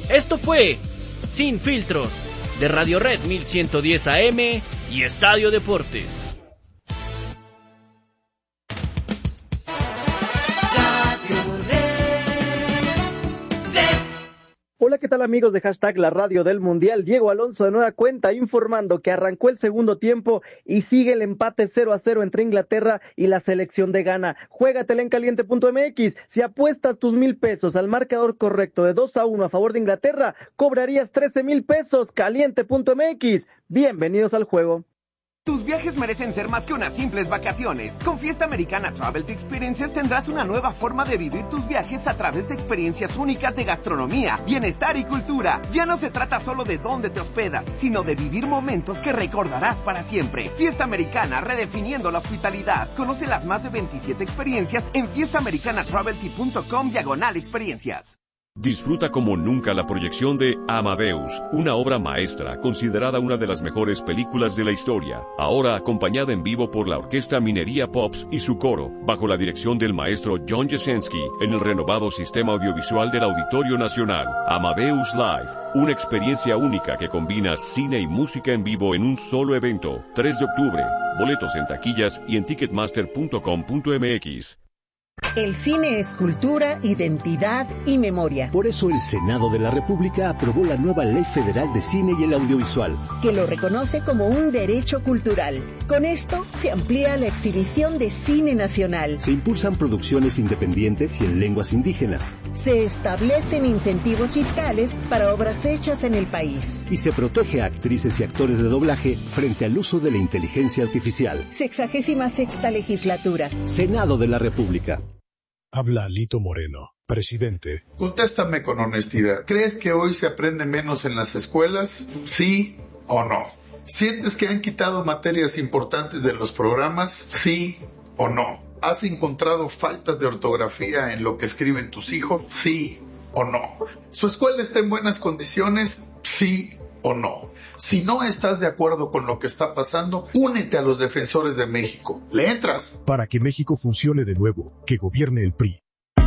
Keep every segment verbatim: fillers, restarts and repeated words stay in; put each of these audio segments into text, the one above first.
Esto fue Sin Filtros, de Radio Red mil ciento diez A M y Estadio Deportes. Hola, ¿qué tal amigos de Hashtag La Radio del Mundial? Diego Alonso de nueva cuenta informando que arrancó el segundo tiempo y sigue el empate cero a cero entre Inglaterra y la selección de Ghana. Juégatela en caliente punto m x. Si apuestas tus mil pesos al marcador correcto de dos a uno a favor de Inglaterra, cobrarías trece mil pesos. caliente punto m x. Bienvenidos al juego. Tus viajes merecen ser más que unas simples vacaciones. Con Fiesta Americana Travel Experiences tendrás una nueva forma de vivir tus viajes a través de experiencias únicas de gastronomía, bienestar y cultura. Ya no se trata solo de dónde te hospedas, sino de vivir momentos que recordarás para siempre. Fiesta Americana, redefiniendo la hospitalidad. Conoce las más de veintisiete experiencias en fiesta americana travel punto com diagonal experiencias. Disfruta como nunca la proyección de Amadeus, una obra maestra considerada una de las mejores películas de la historia, ahora acompañada en vivo por la Orquesta Minería Pops y su coro, bajo la dirección del maestro John Jasenski, en el renovado sistema audiovisual del Auditorio Nacional. Amadeus Live, una experiencia única que combina cine y música en vivo en un solo evento. tres de octubre, boletos en taquillas y en ticketmaster punto com punto m x. El cine es cultura, identidad y memoria. Por eso el Senado de la República aprobó la nueva Ley Federal de Cine y el Audiovisual, que lo reconoce como un derecho cultural. Con esto se amplía la exhibición de cine nacional. Se impulsan producciones independientes y en lenguas indígenas. Se establecen incentivos fiscales para obras hechas en el país. Y se protege a actrices y actores de doblaje frente al uso de la inteligencia artificial. Sexagésima sexta legislatura. Senado de la República. Habla Lito Moreno, presidente. Contéstame con honestidad. ¿Crees que hoy se aprende menos en las escuelas? ¿Sí o no? ¿Sientes que han quitado materias importantes de los programas? ¿Sí o no? ¿Has encontrado faltas de ortografía en lo que escriben tus hijos? ¿Sí o no? ¿Su escuela está en buenas condiciones? ¿Sí o no? Si no estás de acuerdo con lo que está pasando, únete a los defensores de México. ¿Le entras? Para que México funcione de nuevo, que gobierne el P R I.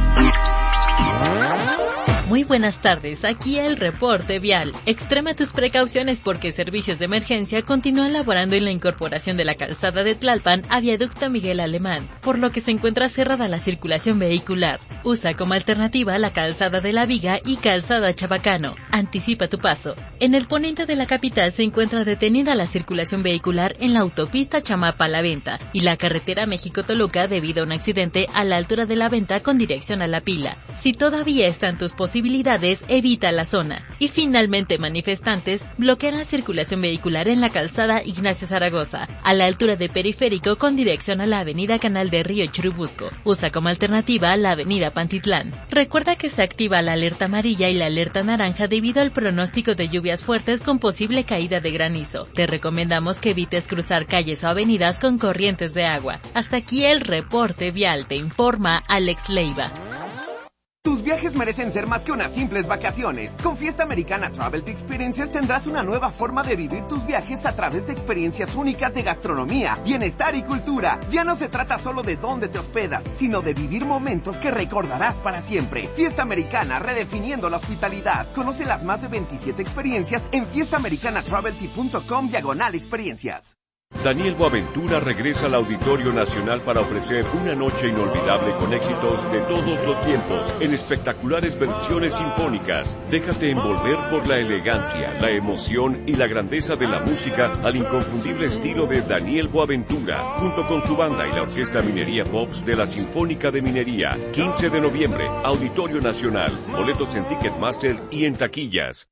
Muy buenas tardes, aquí el reporte vial. Extrema tus precauciones porque servicios de emergencia continúan laborando en la incorporación de la calzada de Tlalpan a Viaducto Miguel Alemán, por lo que se encuentra cerrada la circulación vehicular. Usa como alternativa la calzada de la Viga y calzada Chabacano. Anticipa tu paso. En el poniente de la capital se encuentra detenida la circulación vehicular en la autopista Chamapa-La Venta y la carretera México-Toluca debido a un accidente a la altura de la Venta con dirección a La Pila. Si todavía están tus posibilidades, evita la zona. Y finalmente, manifestantes bloquean la circulación vehicular en la calzada Ignacio Zaragoza, a la altura de Periférico con dirección a la avenida Canal de Río Churubusco. Usa como alternativa la avenida Pantitlán. Recuerda que se activa la alerta amarilla y la alerta naranja debido al pronóstico de lluvias fuertes con posible caída de granizo. Te recomendamos que evites cruzar calles o avenidas con corrientes de agua. Hasta aquí el reporte vial, te informa Alex Leiva. Tus viajes merecen ser más que unas simples vacaciones. Con Fiesta Americana Travel Experiences tendrás una nueva forma de vivir tus viajes a través de experiencias únicas de gastronomía, bienestar y cultura. Ya no se trata solo de dónde te hospedas, sino de vivir momentos que recordarás para siempre. Fiesta Americana, redefiniendo la hospitalidad. Conoce las más de veintisiete experiencias en fiesta americana travel punto com diagonal experiencias. Daniel Boaventura regresa al Auditorio Nacional para ofrecer una noche inolvidable con éxitos de todos los tiempos en espectaculares versiones sinfónicas. Déjate envolver por la elegancia, la emoción y la grandeza de la música al inconfundible estilo de Daniel Boaventura, junto con su banda y la Orquesta Minería Pops de la Sinfónica de Minería. quince de noviembre, Auditorio Nacional. Boletos en Ticketmaster y en taquillas.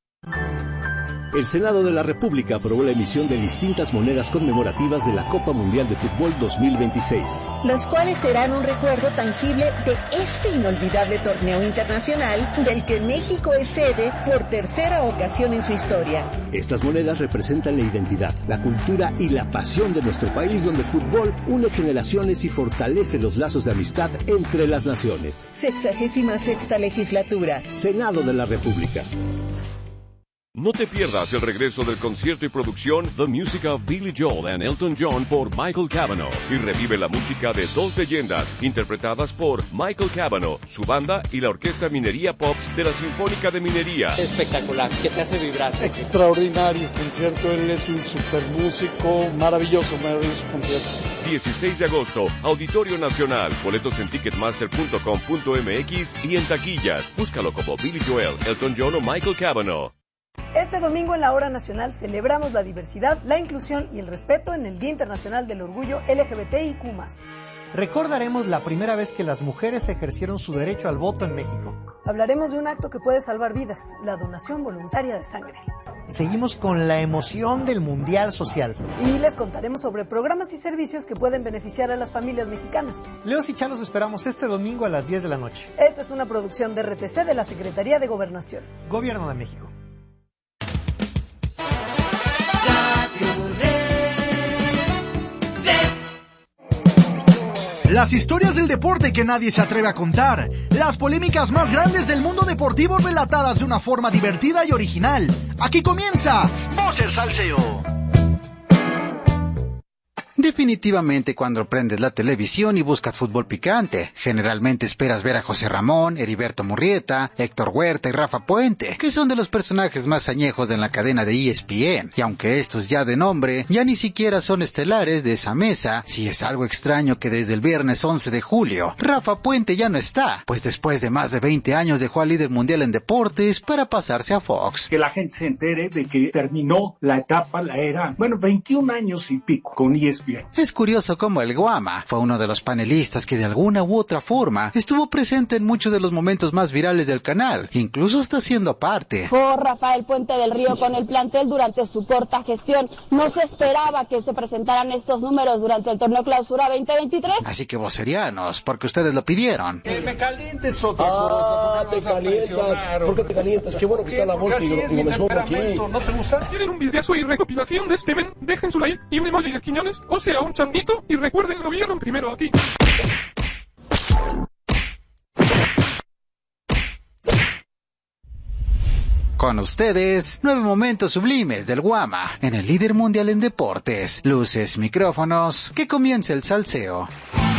El Senado de la República aprobó la emisión de distintas monedas conmemorativas de la Copa Mundial de Fútbol dos mil veintiséis. Las cuales serán un recuerdo tangible de este inolvidable torneo internacional del que México es sede por tercera ocasión en su historia. Estas monedas representan la identidad, la cultura y la pasión de nuestro país, donde el fútbol une generaciones y fortalece los lazos de amistad entre las naciones. Sexagésima sexta legislatura. Senado de la República. No te pierdas el regreso del concierto y producción The Music of Billy Joel and Elton John por Michael Cavanaugh y revive la música de dos leyendas interpretadas por Michael Cavanaugh, su banda y la Orquesta Minería Pops de la Sinfónica de Minería. Espectacular, que te hace vibrar. Extraordinario concierto, él es un super músico, maravilloso, maravilloso concierto. dieciséis de agosto, Auditorio Nacional, boletos en ticketmaster punto com punto m x y en taquillas. Búscalo como Billy Joel, Elton John o Michael Cavanaugh. Este domingo en la Hora Nacional celebramos la diversidad, la inclusión y el respeto en el Día Internacional del Orgullo L G B T I Q más. Recordaremos la primera vez que las mujeres ejercieron su derecho al voto en México. Hablaremos de un acto que puede salvar vidas, la donación voluntaria de sangre. Seguimos con la emoción del Mundial Social. Y les contaremos sobre programas y servicios que pueden beneficiar a las familias mexicanas. Leos y Chá los esperamos este domingo a las diez de la noche. Esta es una producción de R T C de la Secretaría de Gobernación. Gobierno de México. Las historias del deporte que nadie se atreve a contar, las polémicas más grandes del mundo deportivo relatadas de una forma divertida y original. Aquí comienza Voces Salseo. Definitivamente cuando prendes la televisión y buscas fútbol picante, generalmente esperas ver a José Ramón, Heriberto Murrieta, Héctor Huerta y Rafa Puente, que son de los personajes más añejos de la cadena de E S P N, y aunque estos ya de nombre, ya ni siquiera son estelares de esa mesa, sí es algo extraño que desde el viernes once de julio, Rafa Puente ya no está, pues después de más de veinte años dejó al líder mundial en deportes para pasarse a Fox. Que la gente se entere de que terminó la etapa, la era, bueno, veintiún años y pico con E S P N. Es curioso cómo el Guama fue uno de los panelistas que de alguna u otra forma estuvo presente en muchos de los momentos más virales del canal, incluso está siendo parte. Por Rafael Puente del Río con el plantel durante su corta gestión. No se esperaba que se presentaran estos números durante el torneo Clausura veinte veintitrés. Así que vocerianos, porque ustedes lo pidieron. Que me calientes otra ah, cosa. te calientas. ¿Por qué te calientas? Qué bueno que está la bolsa y lo, y lo me sobra aquí. ¿No te gusta? ¿Quieren un videazo y recopilación de Steven? Dejen su like y un emoji de Quiñones, o sea, un changuito, y recuerden, lo vieron primero aquí. Con ustedes, nueve momentos sublimes del Guama, en el líder mundial en deportes. Luces, micrófonos, que comience el salseo.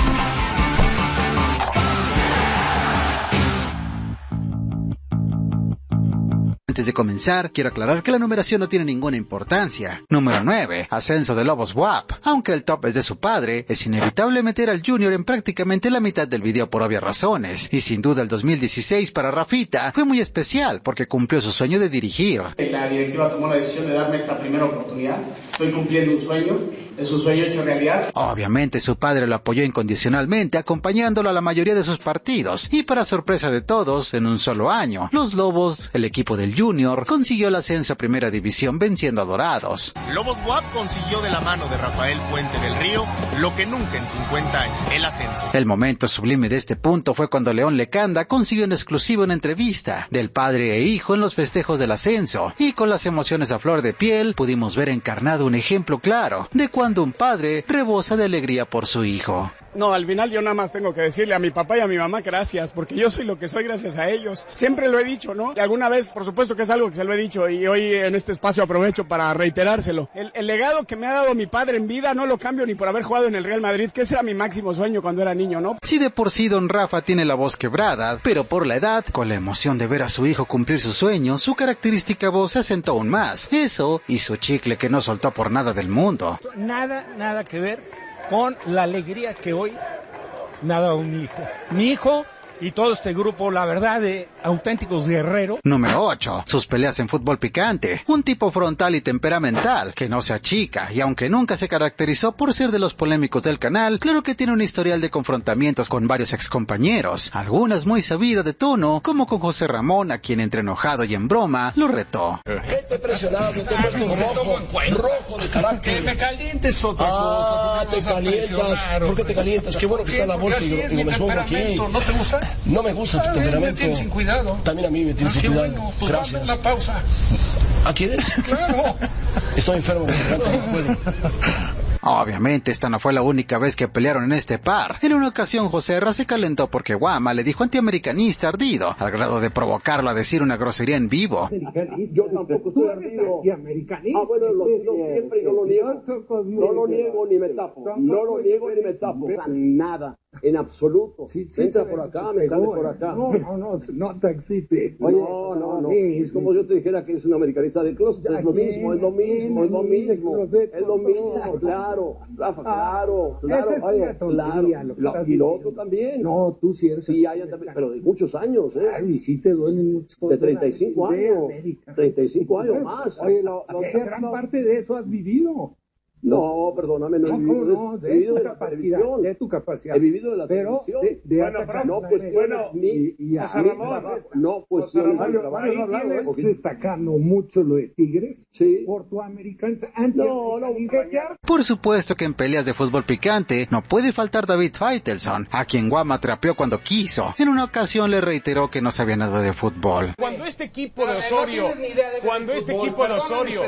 Antes de comenzar, quiero aclarar que la numeración no tiene ninguna importancia. Número nueve, ascenso de Lobos W A P. Aunque el top es de su padre, es inevitable meter al Junior en prácticamente la mitad del video por obvias razones. Y sin duda el dos mil dieciséis para Rafita fue muy especial porque cumplió su sueño de dirigir. La directiva tomó la decisión de darme esta primera oportunidad. Estoy cumpliendo un sueño, es un sueño hecho realidad. Obviamente su padre lo apoyó incondicionalmente, acompañándolo a la mayoría de sus partidos. Y para sorpresa de todos, en un solo año, los Lobos, el equipo del Junior, consiguió el ascenso a Primera División venciendo a Dorados. Lobos W A P consiguió de la mano de Rafael Puente del Río lo que nunca en cincuenta años, el ascenso. El momento sublime de este punto fue cuando León Lecanda consiguió en exclusiva una entrevista del padre e hijo en los festejos del ascenso, y con las emociones a flor de piel pudimos ver encarnado un ejemplo claro de cuando un padre rebosa de alegría por su hijo. No, al final yo nada más tengo que decirle a mi papá y a mi mamá gracias, porque yo soy lo que soy gracias a ellos. Siempre lo he dicho, ¿no? Y alguna vez, por supuesto que es algo que se lo he dicho, y hoy en este espacio aprovecho para reiterárselo. El, el legado que me ha dado mi padre en vida no lo cambio ni por haber jugado en el Real Madrid, que ese era mi máximo sueño cuando era niño, ¿no? Si de por sí don Rafa tiene la voz quebrada, pero por la edad, con la emoción de ver a su hijo cumplir su sueño, su característica voz se asentó aún más. Eso y su chicle que no soltó por nada del mundo. Nada, nada que ver con la alegría que hoy me ha dado mi hijo. Mi hijo y todo este grupo, la verdad, de auténticos guerreros. Número ocho. Sus peleas en fútbol picante. Un tipo frontal y temperamental, que no se achica, y aunque nunca se caracterizó por ser de los polémicos del canal, claro que tiene un historial de confrontamientos con varios excompañeros, algunas muy sabidas de tono, como con José Ramón, a quien entre enojado y en broma, lo retó. Vete presionado, te he puesto rojo, rojo de carácter. Que me calientes otra ah, cosa. te calientas. ¿Por qué te calientas? Qué bueno que está la bolsa y lo, y lo me sobra aquí. ¿No te gusta? No me gusta tu temperamento. Me tienes sin cuidado. También a mí me tienes ah, sin cuidado. Bueno, pues gracias. Una pausa. ¿Ah, quieres? Claro. Estoy enfermo, me encanta, no puedo. Obviamente esta no fue la única vez que pelearon en este par. En una ocasión Joserra se calentó porque Guama le dijo antiamericanista ardido, al grado de provocarlo a decir una grosería en vivo. Yo tampoco soy ardido. Ah, bueno, lo digo siempre y no lo niego. No lo niego ni me tapo. No lo niego ni me tapo. Nada. En absoluto. Sí, sí, entra por acá, me sale por acá. No, no, no, no te existe. Oye, no, no, no. Es como yo te dijera que es una americanista de closet. Es lo mismo, es lo mismo, es lo mismo. Es lo mismo, claro. Rafa, claro, claro. Oye, claro. Y lo otro también. No, tú sí eres. Sí, hay también, pero de muchos años, ¿eh? Claro, y sí te duelen muchas cosas. De treinta y cinco años. treinta y cinco años más. Oye, lo, lo gran parte de eso has vivido. No, perdóname, no, no he vivido, no, de, de, he vivido tu de la capacidad, televisión. de tu capacidad. He vivido de la pero televisión. De, de bueno, no cuestiones bueno, ni y, y José Ramón, no cuestiones Mario, Mario, Mario, estás destacando mucho lo de Tigres sí. por tu americano. No, no, por supuesto que en peleas de fútbol picante no puede faltar David Faitelson, a quien Guama trapeó cuando quiso. En una ocasión le reiteró que no sabía nada de fútbol. Cuando este equipo de Osorio, cuando este equipo de Osorio...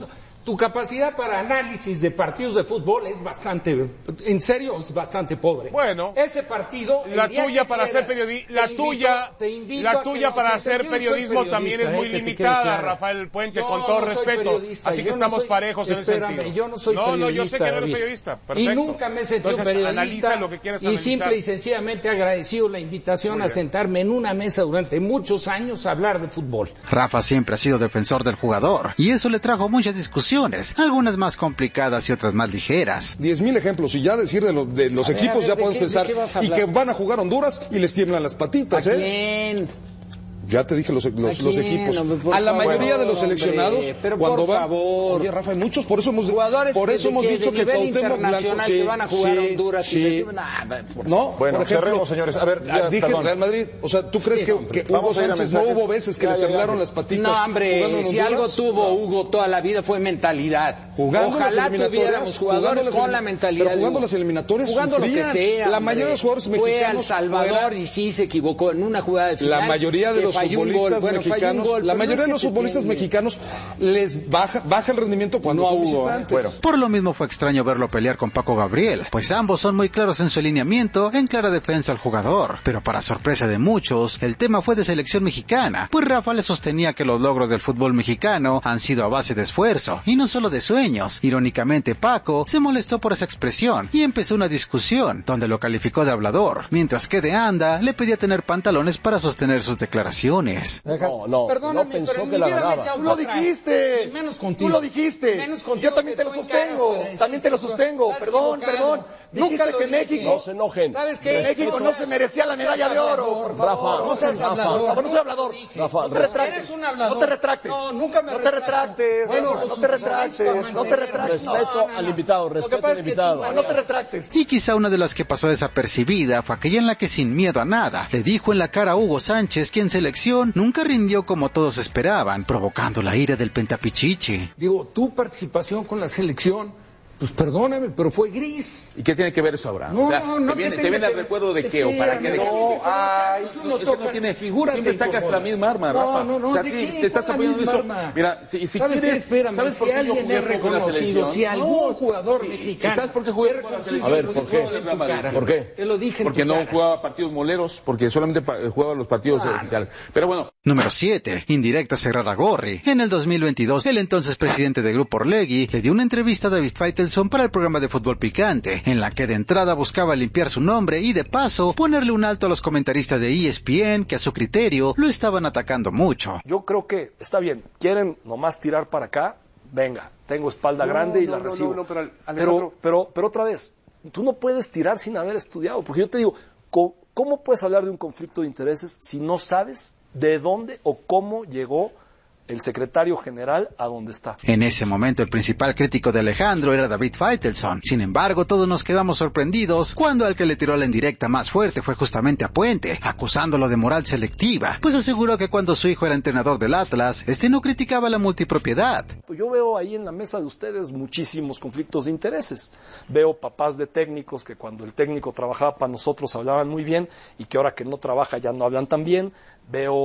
Tu capacidad para análisis de partidos de fútbol es bastante, en serio, es bastante pobre. Bueno, ese partido, la tuya para hacer periodismo, la tuya, la tuya para hacer periodismo también es muy limitada, Rafael Puente, con todo respeto. Así que estamos parejos en ese sentido. Yo no soy periodista. No, no, yo sé que no eres periodista. Perfecto. Y nunca me he sentido periodista. Analiza lo que quieras analizar. Y simple y sencillamente agradecido la invitación a sentarme en una mesa durante muchos años a hablar de fútbol. Rafa siempre ha sido defensor del jugador y eso le trajo muchas discusiones. Algunas más complicadas y otras más ligeras. Diez mil ejemplos y ya decir de, lo, de los a equipos ver, ver, ya podemos qué, pensar y que van a jugar Honduras y les tiemblan las patitas, ¿A ¿eh? quién? Ya te dije los, los, los equipos. No, a la favor, mayoría de los hombre, seleccionados, pero cuando por van, favor. Oye, Rafa, hay muchos, por eso hemos, jugadores por eso que, hemos que dicho de que nivel Cuauhtémoc internacional Blanco, que sí, van a jugar sí, a Honduras sí. y decir, nah, por no, bueno, por ejemplo, cerremos, señores. A ver, ya, dije perdón. Real Madrid, o sea, ¿tú crees sí, que, hombre, que Hugo Sánchez no hubo veces que ya, le ya, temblaron ya. las patitas? No, hombre, si algo tuvo Hugo toda la vida fue mentalidad. Jugando Ojalá tuviéramos jugadores con la mentalidad. Pero jugando las eliminatorias jugando lo que sea. La mayoría de los jugadores mexicanos fue al Salvador y sí se equivocó en una jugada de final. La mayoría de los futbolistas mexicanos, la mayoría de los futbolistas mexicanos les baja baja el rendimiento cuando no son hubo, visitantes. Bueno. Por lo mismo fue extraño verlo pelear con Paco Gabriel, pues ambos son muy claros en su alineamiento, en clara defensa al jugador. Pero para sorpresa de muchos, el tema fue de selección mexicana, pues Rafa le sostenía que los logros del fútbol mexicano han sido a base de esfuerzo, y no solo de sueños. Irónicamente, Paco se molestó por esa expresión, y empezó una discusión, donde lo calificó de hablador, mientras que de Anda le pedía tener pantalones para sostener sus declaraciones. No, no, Perdóname, no pensó pero que la ganaba. Tú lo dijiste. Menos contigo. Tú lo dijiste. Menos contigo. Yo también te lo sostengo. También te lo sostengo. Perdón, perdón. Nunca que México. No se enojen. ¿Sabes qué? México no se merecía la medalla de oro. Rafa, no seas hablador. No soy hablador. Rafa, no te retractes. Eres un hablador. No te retractes. No, nunca me No te retractes. Bueno, no te retractes. No te retractes. Respeto al invitado. Respeto al invitado. No te retractes. Y quizá una de las que pasó desapercibida fue aquella en la que sin miedo a nada le dijo en la cara a Hugo Sánchez que en selección nunca rindió como todos esperaban, provocando la ira del pentapichichi. Digo, tu participación con la selección, pues perdóname, pero fue gris. ¿Y qué tiene que ver eso ahora? No, o sea, no, no ¿te viene, que ¿te viene que... el recuerdo de es qué o para qué? De no, qué? ay, no, es que no tiene figura. Siempre sacas la misma arma, no, Rafa. No, no, o sea, ¿de sí, qué? te estás apoyando eso. Arma? Mira, si, si ¿Sabes quieres, qué? Espérame, ¿sabes por si qué yo alguien jugué es poco en la selección? Si algún jugador sí, mexicano. ¿Sabes por qué jugué poco en la selección? A ver, ¿por qué? ¿Por qué? Te lo dije. Porque no jugaba partidos moleros, porque solamente jugaba los partidos oficiales. Pero bueno. Número siete. Indirecta cerrar a Gorri. En el dos mil veintidós, el entonces presidente de Grupo Orlegui le dio una entrevista a David Faitelson para el programa de Fútbol Picante, en la que de entrada buscaba limpiar su nombre y de paso ponerle un alto a los comentaristas de E S P N que a su criterio lo estaban atacando mucho. Yo creo que está bien, quieren nomás tirar para acá, venga, tengo espalda no, grande y no, la no, recibo. No, no, pero, pero, pero, pero otra vez, tú no puedes tirar sin haber estudiado, porque yo te digo, ¿cómo, cómo puedes hablar de un conflicto de intereses si no sabes de dónde o cómo llegó el secretario general a donde está? En ese momento el principal crítico de Alejandro era David Faitelson. Sin embargo, todos nos quedamos sorprendidos cuando al que le tiró la indirecta más fuerte fue justamente a Puente, acusándolo de moral selectiva, pues aseguró que cuando su hijo era entrenador del Atlas, este no criticaba la multipropiedad. Pues yo veo ahí en la mesa de ustedes muchísimos conflictos de intereses. Veo papás de técnicos que cuando el técnico trabajaba para nosotros hablaban muy bien y que ahora que no trabaja ya no hablan tan bien. Veo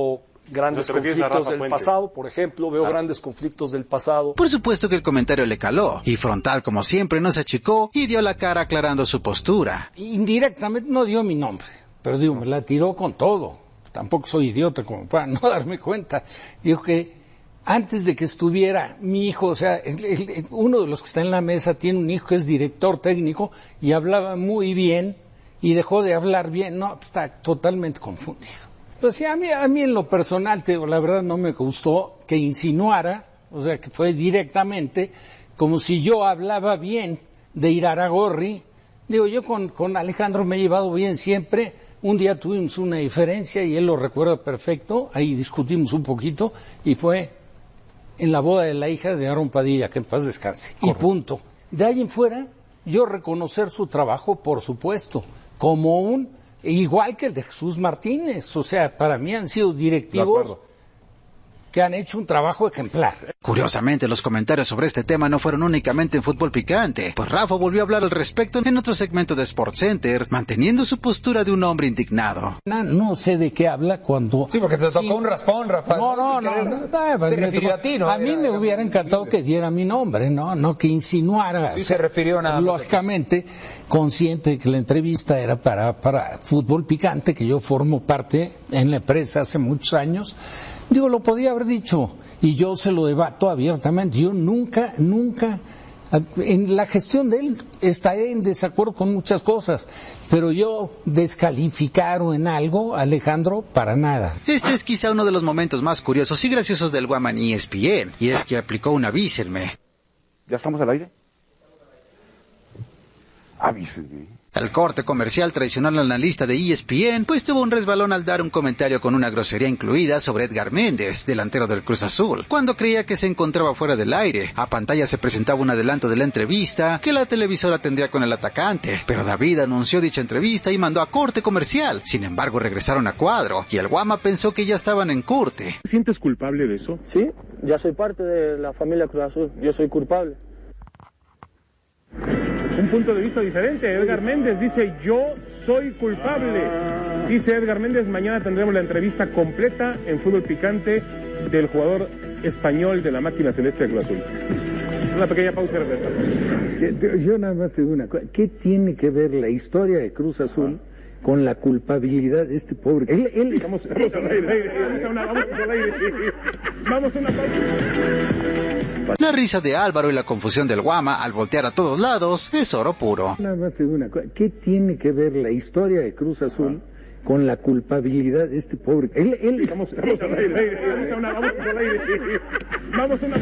grandes conflictos del Puente. pasado, por ejemplo, veo ah. grandes conflictos del pasado. Por supuesto que el comentario le caló, y Frontal, como siempre, no se achicó y dio la cara aclarando su postura. Indirectamente no dio mi nombre, pero digo, me la tiró con todo. Tampoco soy idiota como para no darme cuenta. Dijo que antes de que estuviera mi hijo, o sea, el, el, uno de los que está en la mesa tiene un hijo que es director técnico y hablaba muy bien y dejó de hablar bien. No, está totalmente confundido. Pues sí, a mí, a mí en lo personal, te digo, la verdad no me gustó que insinuara, o sea, que fue directamente como si yo hablaba bien de Iraragorri. Digo, yo con, con Alejandro me he llevado bien siempre. Un día tuvimos una diferencia y él lo recuerda perfecto, ahí discutimos un poquito y fue en la boda de la hija de Aaron Padilla, que en paz descanse. Correcto. Y punto. De ahí en fuera, yo reconocer su trabajo, por supuesto, como un, igual que el de Jesús Martínez, o sea, para mí han sido directivos que han hecho un trabajo ejemplar. Curiosamente, los comentarios sobre este tema no fueron únicamente en Fútbol Picante, pues Rafa volvió a hablar al respecto en otro segmento de SportsCenter, manteniendo su postura de un hombre indignado. No, no sé de qué habla cuando... Sí, porque te tocó sí. un raspón, Rafa. No, no, no. no, no, no se refirió a ti, ¿no? A mí me hubiera encantado que diera mi nombre, no, no que insinuara. Sí, o sea, se refirió a... Lógicamente, consciente de que la entrevista era para, para Fútbol Picante, que yo formo parte en la empresa hace muchos años. Digo, lo podía haber dicho, y yo se lo debato abiertamente. Yo nunca, nunca, en la gestión de él estaré en desacuerdo con muchas cosas, pero yo descalificar o en algo, Alejandro, para nada. Este es quizá uno de los momentos más curiosos y graciosos del Guaman E S P N, y es que aplicó un avísenme. ¿Ya estamos al aire? Avísenme. El corte comercial traicionó al analista de E S P N, pues tuvo un resbalón al dar un comentario con una grosería incluida sobre Edgar Méndez, delantero del Cruz Azul, cuando creía que se encontraba fuera del aire. A pantalla se presentaba un adelanto de la entrevista que la televisora tendría con el atacante, pero David anunció dicha entrevista y mandó a corte comercial. Sin embargo, regresaron a cuadro, y el Guama pensó que ya estaban en corte. ¿Te sientes culpable de eso? Sí, ya soy parte de la familia Cruz Azul, yo soy culpable. Un punto de vista diferente. Edgar Méndez dice, yo soy culpable. Dice Edgar Méndez, mañana tendremos la entrevista completa en Fútbol Picante del jugador español de la máquina celeste de Cruz Azul. Una pequeña pausa y regresamos. Yo nada más te digo una cosa. ¿Qué tiene que ver la historia de Cruz Azul con la culpabilidad de este pobre? Él, él... Vamos, vamos al aire, vamos a una, vamos al aire. Vamos a una pausa. La risa de Álvaro y la confusión del Guama al voltear a todos lados es oro puro. Nada más te digo una cosa. ¿Qué tiene que ver la historia de Cruz Azul con la culpabilidad de este pobre? Él, él... Vamos, vamos al aire, vamos a una, vamos al aire. Vamos a una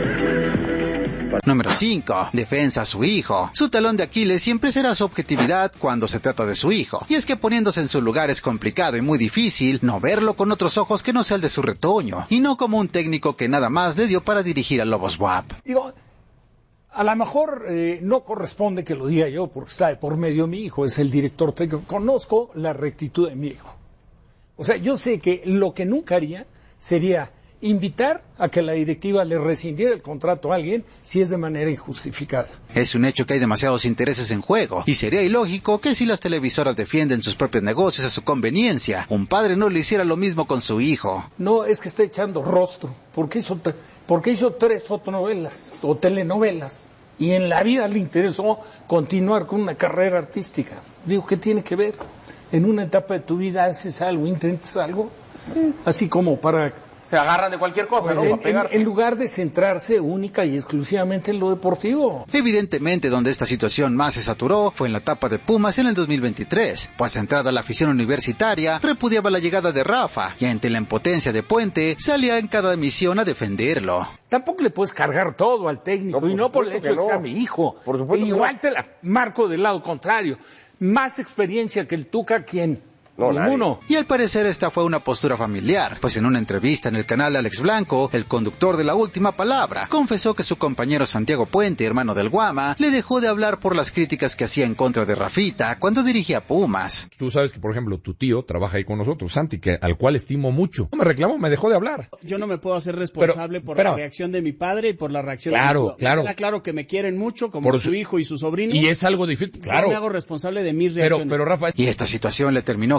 pausa. Número cinco. Defensa a su hijo. Su talón de Aquiles siempre será su objetividad cuando se trata de su hijo. Y es que poniéndose en su lugar es complicado y muy difícil no verlo con otros ojos que no sea el de su retoño, y no como un técnico que nada más le dio para dirigir a Lobos W A P. Digo, a lo mejor eh, no corresponde que lo diga yo porque está de por medio mi hijo, es el director técnico. Conozco la rectitud de mi hijo. O sea, yo sé que lo que nunca haría sería invitar a que la directiva le rescindiera el contrato a alguien si es de manera injustificada. Es un hecho que hay demasiados intereses en juego, y sería ilógico que si las televisoras defienden sus propios negocios a su conveniencia, un padre no le hiciera lo mismo con su hijo. No, es que está echando rostro, porque hizo, porque hizo tres fotonovelas o telenovelas, y en la vida le interesó continuar con una carrera artística. Digo, ¿qué tiene que ver? En una etapa de tu vida haces algo, intentas algo, así como para... Se agarran de cualquier cosa, ¿no? En, en, en lugar de centrarse única y exclusivamente en lo deportivo. Evidentemente, donde esta situación más se saturó fue en la etapa de Pumas en el dos mil veintitrés, pues entrada la afición universitaria repudiaba la llegada de Rafa, y ante la impotencia de Puente salía en cada emisión a defenderlo. Tampoco le puedes cargar todo al técnico, no, y no por el hecho de que sea mi hijo. Por supuesto. Igual te la marco del lado contrario. Más experiencia que el Tuca, ¿quién? No, ninguno. Y al parecer esta fue una postura familiar, pues en una entrevista en el canal Alex Blanco, el conductor de La Última Palabra confesó que su compañero Santiago Puente, hermano del Guama, le dejó de hablar por las críticas que hacía en contra de Rafita cuando dirigía Pumas. Tú sabes que, por ejemplo, tu tío trabaja ahí con nosotros, Santi, que al cual estimo mucho. No me reclamó, me dejó de hablar. Yo no me puedo hacer responsable pero, por pero, la reacción de mi padre y por la reacción claro, de mi hijo. Claro, claro. Claro que me quieren mucho, como por su hijo y su sobrino. Y es algo difícil, claro. Yo me hago responsable de mis reacciones. Pero, pero, Rafa... Y esta situación le terminó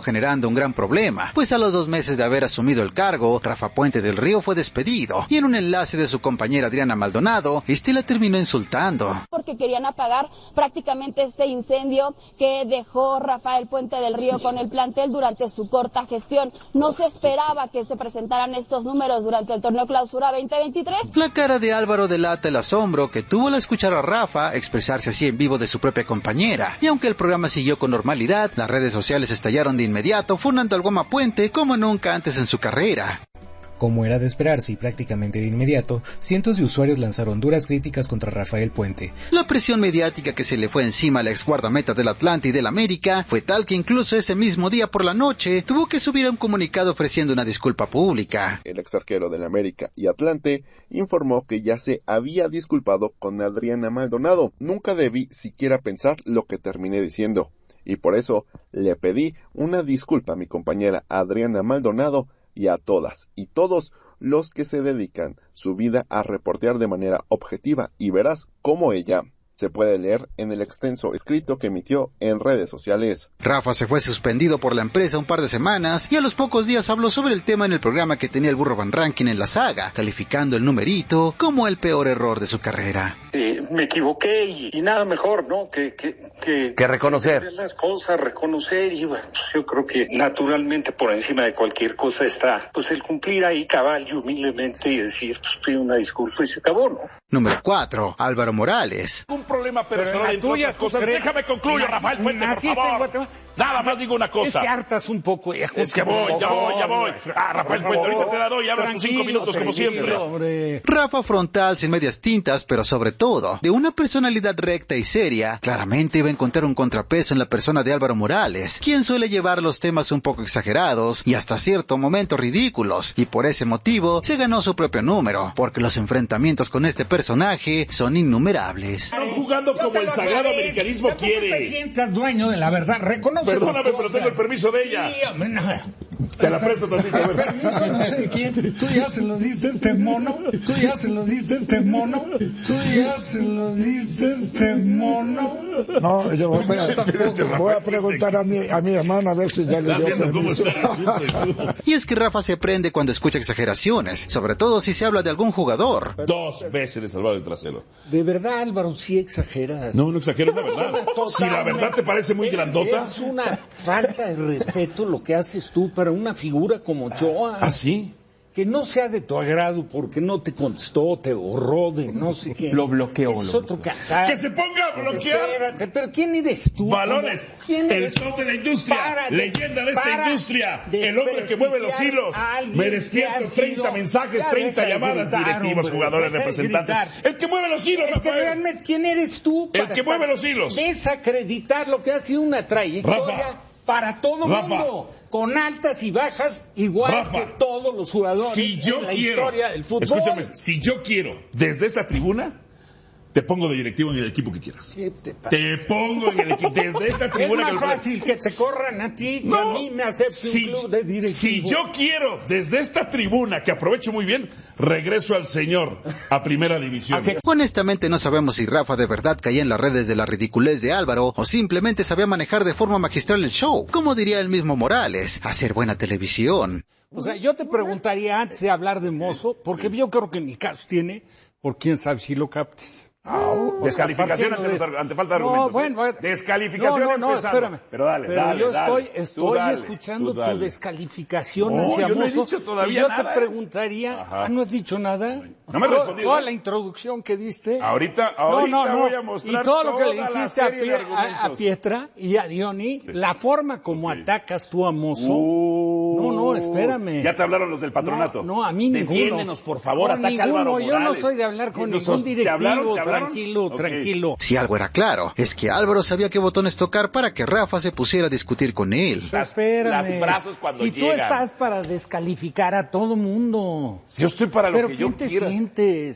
generando un gran problema, pues a los dos meses de haber asumido el cargo, Rafa Puente del Río fue despedido y en un enlace de su compañera Adriana Maldonado, este la terminó insultando. Porque querían apagar prácticamente este incendio que dejó Rafael Puente del Río con el plantel durante su corta gestión. No se esperaba que se presentaran estos números durante el torneo Clausura veinte veintitrés. La cara de Álvaro delata el asombro que tuvo al escuchar a Rafa expresarse así en vivo de su propia compañera, y aunque el programa siguió con normalidad, las redes sociales estallaron de inmediato funando al Goma Puente como nunca antes en su carrera. Como era de esperarse y prácticamente de inmediato, cientos de usuarios lanzaron duras críticas contra Rafael Puente. La presión mediática que se le fue encima a la ex guardameta del Atlante y del América fue tal que incluso ese mismo día por la noche tuvo que subir a un comunicado ofreciendo una disculpa pública. El ex arquero del América y Atlante informó que ya se había disculpado con Adriana Maldonado. Nunca debí siquiera pensar lo que terminé diciendo, y por eso le pedí una disculpa a mi compañera Adriana Maldonado y a todas y todos los que se dedican su vida a reportear de manera objetiva y veraz como ella. Se puede leer en el extenso escrito que emitió en redes sociales. Rafa se fue suspendido por la empresa un par de semanas y a los pocos días habló sobre el tema en el programa que tenía el Burro Van Rankin en la saga, calificando el numerito como el peor error de su carrera. Eh, me equivoqué y, y nada mejor, ¿no? Que, que, que, que reconocer. Que las cosas, reconocer y bueno, pues yo creo que naturalmente por encima de cualquier cosa está pues el cumplir ahí cabal y humildemente y decir, pues pido una disculpa y se acabó, ¿no? Número cuatro, Álvaro Morales. Un problema personal entre otras cosas. Déjame concluir, Rafael Puente, por favor. Nada más digo una cosa. Es que hartas un poco. Ya, es que voy, ya voy, ya voy. Ah, Rafael Puente, ahorita te la doy y hablas tus cinco minutos como siempre. Hombre. Rafa frontal, sin medias tintas, pero sobre todo, de una personalidad recta y seria, claramente iba a encontrar un contrapeso en la persona de Álvaro Morales, quien suele llevar los temas un poco exagerados y hasta cierto momento ridículos, y por ese motivo se ganó su propio número, porque los enfrentamientos con este personaje son innumerables. Están jugando como el sagrado americanismo quiere. No te sientas dueño de la verdad, reconoce. Perdóname, pero tengo el permiso de ella. Sí, hombre, no. Te la presto tantito, a ver. Permiso no sé de quién. Tú ya se lo diste este mono. Tú ya se lo diste este mono. Tú ya se lo diste este mono. No, yo voy a, voy a preguntar a mi, a mi hermano a ver si ya le dio permiso. Y es que Rafa se prende cuando escucha exageraciones, sobre todo si se habla de algún jugador. Dos veces le salvaron el trasero. De verdad, Álvaro, sí exageras. No, no exageras, la verdad. Si la verdad te parece muy es, grandota. Es una falta de respeto lo que haces tú para una figura como Ochoa. ¿Ah, sí? Que no sea de tu agrado porque no te contestó, te borró de no sé qué. Lo bloqueó. Es lo otro bloqueó. cantar. ¡Que se ponga a bloquear! Espérate, pero ¿quién eres tú? Balones. ¿Quién el eres top de la industria. Para leyenda de esta industria. El hombre que mueve los hilos. Me despierto treinta mensajes, treinta llamadas, gritar, directivos, hombre, jugadores, representantes. Gritar. El que mueve los hilos, es Rafael. Que realmente, ¿quién eres tú? El que mueve los hilos. Desacreditar lo que ha sido una trayectoria. Rafa. Para todo Rafa. mundo, con altas y bajas, igual Rafa. que todos los jugadores si yo en la quiero, historia del fútbol. Escúchame, si yo quiero, desde esta tribuna, te pongo de directivo en el equipo que quieras. ¿Qué te pasa? Te pongo en el equipo, desde esta tribuna. Es más que fácil que te corran a ti que no, a mí me acepte si, un club de directivo. Si yo quiero, desde esta tribuna, que aprovecho muy bien, regreso al señor a primera división. Okay. Honestamente no sabemos si Rafa de verdad caía en las redes de la ridiculez de Álvaro o simplemente sabía manejar de forma magistral el show, como diría el mismo Morales, hacer buena televisión. O sea, yo te preguntaría antes de hablar de Mozo, porque yo creo que en mi caso tiene, por quién sabe si lo captes. Oh, descalificación ante, los, ante falta de argumentos. No, bueno, ¿eh? Descalificación no, no, no, empezando. espérame. Pero dale, Pero dale, yo dale. estoy, estoy dale, escuchando dale. tu descalificación no, hacia yo no he Mozo. dicho todavía y yo nada, te preguntaría, Ajá. ¿no has dicho nada? No me has respondido. Toda la introducción que diste. Ahorita, ahorita no, no, no. voy a mostrar y todo lo que le toda dijiste a, Pie, a, a Pietra y a Diony, sí. La forma como okay. atacas tú a Mozo. Uh, no, no, espérame. Ya te hablaron los del patronato. No, no a mí ninguno. Defiéndenos, por favor, no, ataca ninguno. Álvaro Morales. Yo no soy de hablar con ningún directivo. ¿Te hablaron? ¿Te hablaron? Tranquilo, okay. tranquilo. Si algo era claro, es que Álvaro sabía qué botones tocar para que Rafa se pusiera a discutir con él. Las, Espérame. las brazos cuando si llegan. tú estás para descalificar a todo mundo. Si yo estoy para lo Pero que yo ¿quién te quiera. sientes?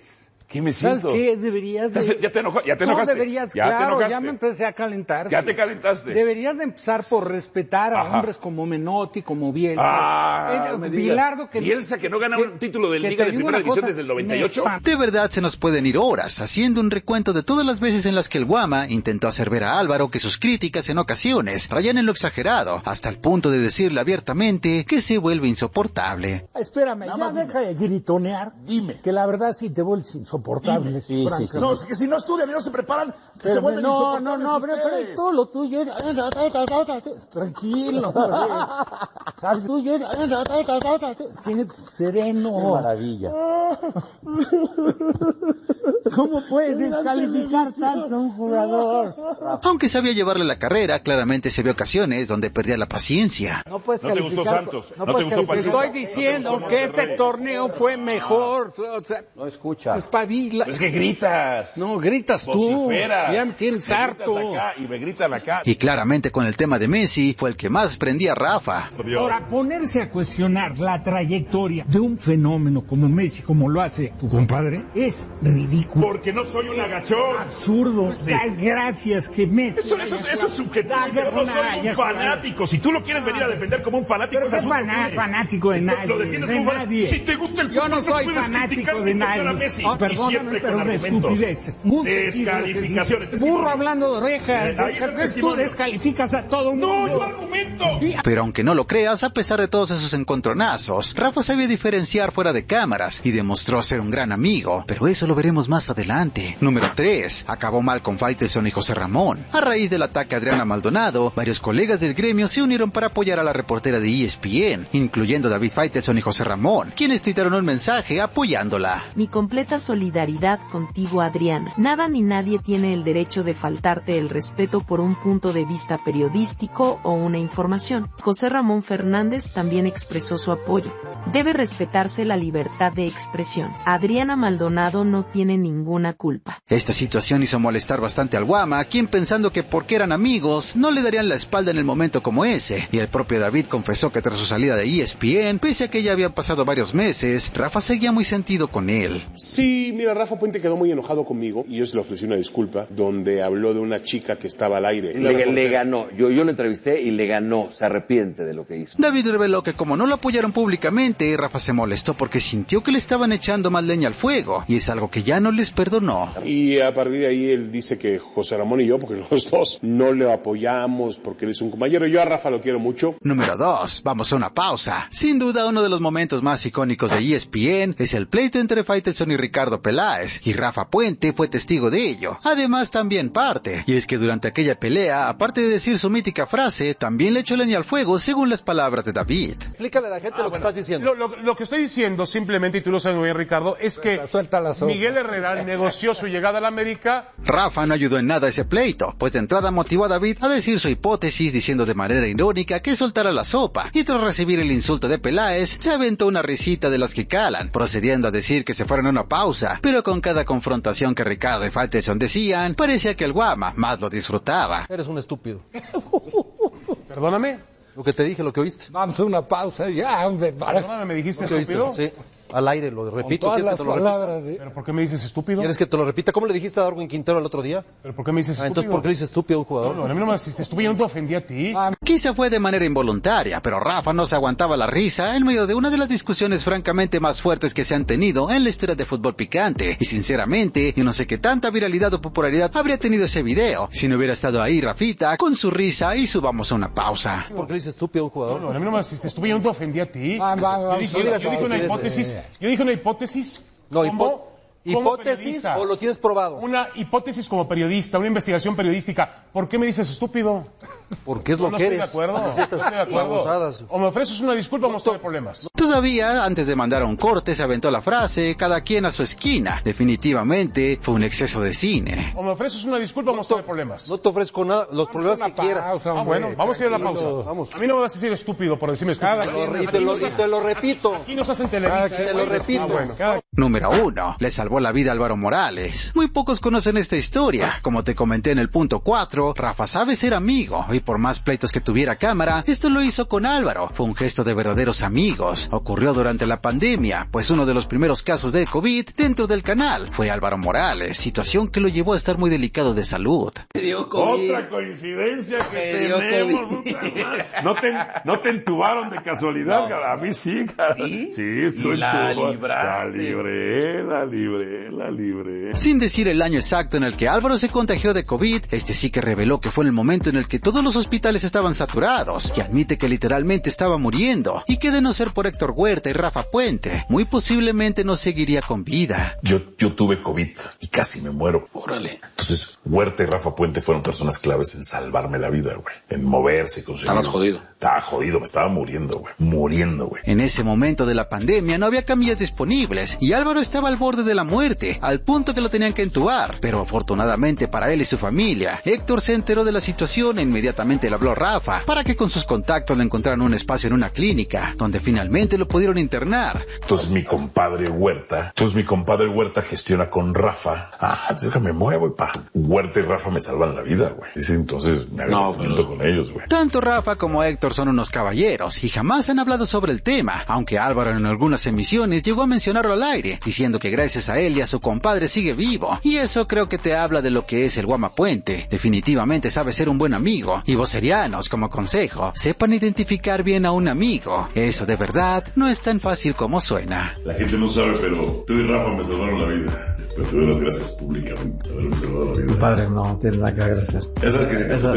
¿Qué me siento? ¿Sabes qué? Deberías de... Ya te, enojo, ya te enojaste. No, deberías, ya claro, te enojaste. ya me empecé a calentar. Ya te calentaste. Deberías de empezar por respetar a Ajá. hombres como Menotti, como Bielsa. Ah, eh, me Bilardo que... Bielsa que no gana que, un título de que Liga te de digo Primera una División cosa, desde el noventa y ocho. De verdad se nos pueden ir horas haciendo un recuento de todas las veces en las que el Guama intentó hacer ver a Álvaro que sus críticas en ocasiones rayan en lo exagerado, hasta el punto de decirle abiertamente que se vuelve insoportable. Espérame, Nada ya deja de gritonear. Dime. Que la verdad sí te vuelves insoportable. Sí, sí, sí. No, es que si no estudian y no se preparan, pero se vuelven no, insoportables. No, no, no, pero, pero todo lo tuyo. Tranquilo, ¿sabes? Tuyo. Tiene sereno. Qué maravilla. ¿Cómo puedes descalificar tanto a un jugador? Aunque sabía llevarle la carrera, claramente se ve ocasiones donde perdía la paciencia. No puedes ¿No te gustó Santos? ¿No, ¿No te gustó Pachuca? Estoy diciendo que este torneo fue mejor. O sea, no escucha. Espabila. Es que gritas. No, gritas tú. Vociferas. Ya me tienes harto. Acá y me gritan acá. Y claramente con el tema de Messi fue el que más prendía a Rafa. Ahora, ponerse a cuestionar la trayectoria de un fenómeno como Messi, como lo hace tu compadre, es ridículo. Porque no soy un agachón. Absurdo. Sí. Da gracias que Messi... Eso, eso, eso es subjetivo. Yo no soy un fanático. Si tú lo quieres venir a defender como un fanático... Pero es faná, fanático de nadie. Lo defiendes de como nadie. Si te gusta el fútbol, yo no soy no fanático de nadie. Messi, oh, perdóname, pero de estupideces. Descalificaciones. Burro hablando de orejas. Descal tú descalificas a todo un mundo. No, yo argumento. Pero aunque no lo creas, a pesar de todos esos encontronazos, Rafa sabía diferenciar fuera de cámaras y demostró ser un gran amigo. Pero eso lo veremos más adelante. Número tres. Acabó mal con Faitelson y José Ramón. A raíz del ataque a Adriana Maldonado, varios colegas del gremio se unieron para apoyar a la reportera de E S P N, incluyendo David Faitelson y José Ramón, quienes tuitaron un mensaje apoyándola. Mi completa solidaridad contigo, Adriana. Nada ni nadie tiene el derecho de faltarte el respeto por un punto de vista periodístico o una información. José Ramón Fernández también expresó su apoyo. Debe respetarse la libertad de expresión. Adriana Maldonado no tiene ninguna culpa. Esta situación hizo molestar bastante al Guama, quien pensando que porque eran amigos, no le darían la espalda en el momento como ese. Y el propio David confesó que tras su salida de E S P N, pese a que ya habían pasado varios meses, Rafa seguía muy sentido con él. Sí, mira, Rafa Puente quedó muy enojado conmigo y yo se le ofrecí una disculpa donde habló de una chica que estaba al aire. Le, le ganó, yo, yo lo entrevisté y le ganó, se arrepiente de lo que hizo. David reveló que como no lo apoyaron públicamente, Rafa se molestó porque sintió que le estaban echando más leña al fuego y es algo que ya no les perdonó. Y a partir de ahí él dice que José Ramón y yo, porque los dos no le apoyamos porque él es un compañero, yo a Rafa lo quiero mucho. Número dos, vamos a una pausa. Sin duda uno de los momentos más icónicos de E S P N es el pleito entre Faitelson y Ricardo Peláez, y Rafa Puente fue testigo de ello. Además también parte, y es que durante aquella pelea, aparte de decir su mítica frase, también le echó leña al fuego según las palabras de David. Explícale a la gente ah, lo bueno, que estás diciendo. Lo, lo, lo que estoy diciendo simplemente, y tú lo sabes muy bien, Ricardo, es que Miguel Herrera negoció su llegada a la América. Rafa no ayudó en nada a ese pleito, pues de entrada motivó a David a decir su hipótesis diciendo de manera irónica que soltara la sopa, y tras recibir el insulto de Peláez, se aventó una risita de las que calan, procediendo a decir que se fueran a una pausa, pero con cada confrontación que Ricardo y Faitelson decían, parecía que el Guama más lo disfrutaba. Eres un estúpido. Perdóname. Lo que te dije, lo que oíste. Vamos a una pausa ya, hombre. Perdóname, ¿me dijiste estúpido? Sí. Al aire, lo repito. Con todas las que te lo palabras, ¿sí? ¿Pero por qué me dices estúpido? ¿Quieres que te lo repita? ¿Cómo le dijiste a Darwin Quintero el otro día? ¿Pero por qué me dices ah, estúpido? Entonces, ¿por qué le dices estúpido a un jugador? No, no, a mí no me dijiste estúpido, yo no te ofendí a ti. Ah, quizá fue de manera involuntaria, pero Rafa no se aguantaba la risa en medio de una de las discusiones francamente más fuertes que se han tenido en la historia de Fútbol Picante. Y sinceramente, yo no sé qué tanta viralidad o popularidad habría tenido ese video si no hubiera estado ahí Rafita con su risa y su vamos a una pausa. ¿Por qué le dices estúpido a un jugador? No, no, a mí no me dijiste estúpido, yo no te ofendí a ti. Ah, va, va, yo dije, yo, yo dije una hipótesis, yo dije una hipótesis. No, hipo ¿hipótesis o lo tienes probado? Una hipótesis como periodista, una investigación periodística. ¿Por qué me dices estúpido? Porque es no, lo no que estoy eres. De acuerdo. No estoy de acuerdo. O me ofreces una disculpa o no hay problemas. Todavía, antes de mandar a un corte, se aventó la frase, cada quien a su esquina. Definitivamente fue un exceso de cine. O me ofreces una disculpa o no hay problemas. No te ofrezco nada, los problemas que quieras. Pausa, ah, bueno, vamos a ir a la pausa. Vamos. A mí no me vas a decir estúpido por decirme estúpido. Y te lo, y te lo repito. Aquí nos hacen televisión. Te lo repito. Ah, bueno. Cada... Número uno. Le salvó la vida a Álvaro Morales. Muy pocos conocen esta historia. Como te comenté en el punto cuatro, Rafa sabe ser amigo, y por más pleitos que tuviera cámara, esto lo hizo con Álvaro. Fue un gesto de verdaderos amigos. Ocurrió durante la pandemia, pues uno de los primeros casos de COVID dentro del canal fue Álvaro Morales, situación que lo llevó a estar muy delicado de salud. Otra coincidencia que tenemos. ¿No te, ¿No te entubaron de casualidad? No. A mí sí. ¿Sí? Sí, estoy la entubado. libraste. La libré, la libré, la libré. Sin decir el año exacto en el que Álvaro se contagió de COVID, este sí que reveló que fue en el momento en el que todos los hospitales estaban saturados, y admite que literalmente estaba muriendo, y que de no ser por Héctor Huerta y Rafa Puente, muy posiblemente no seguiría con vida. Yo, yo tuve COVID y casi me muero. Órale. Entonces, Huerta y Rafa Puente fueron personas claves en salvarme la vida, güey. En moverse, conseguir. Estabas jodido. Estaba jodido, me estaba muriendo, güey. Muriendo, güey. En ese momento de la pandemia no había camillas disponibles, y Álvaro estaba al borde de la muerte, al punto que lo tenían que entubar. Pero afortunadamente para él y su familia, Héctor se enteró de la situación e inmediatamente le habló a Rafa para que con sus contactos le encontraran un espacio en una clínica, donde finalmente lo pudieron internar. Entonces mi compadre Huerta, entonces mi compadre Huerta gestiona con Rafa. Ah, entonces me muevo y pa. Huerta y Rafa me salvan la vida, güey. Dice, entonces me agradecimiento no, pero... con ellos, güey. Tanto Rafa como Héctor son unos caballeros y jamás han hablado sobre el tema, aunque Álvaro en algunas emisiones llegó a mencionarlo al aire, diciendo que gracias a él y a su compadre sigue vivo, y eso creo que te habla de lo que es el Guamapuente. Definitivamente sabe ser un buen amigo, y vocerianos, como consejo, sepan identificar bien a un amigo. Eso de verdad no es tan fácil como suena. La gente no sabe, pero tú y Rafa me salvaron la vida. Pero te doy las gracias públicamente por haberme salvado la vida. Padre, no tiene nada que agradecer. Esas que... Esa...